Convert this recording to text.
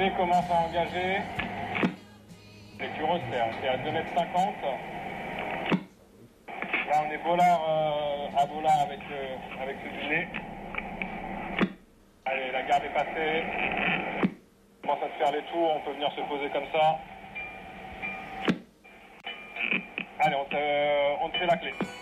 dîner commence à engager. Les Curos, c'est à 2,50 m. Là, on est à Bollard avec ce dîner. Allez, la garde est passée. On commence à se faire les tours, on peut venir se poser comme ça. Allez, on te fait la clé.